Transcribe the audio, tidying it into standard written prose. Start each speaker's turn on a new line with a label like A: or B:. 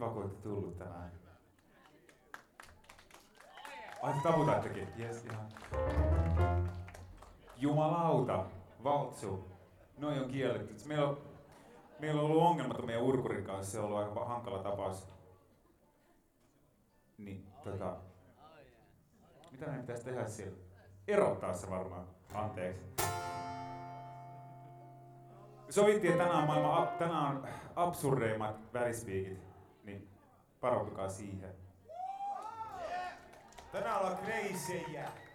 A: Kiva, kun olette tullut tänään. Ai, te taputaittekin? Jes, ihan. Jumalauta, valtsu. Noi on kielletty. Meillä on ollut ongelmat meidän urkurin kanssa, se on ollut aika hankala tapaus. Niin, mitä meidän pitäisi tehdä siellä? Erottaa se varmaan. Anteeksi. Sovittiin, että tänään on absurdeimmat värispiikit, niin varautukaa siihen.
B: Tänään ollaan kreisejä.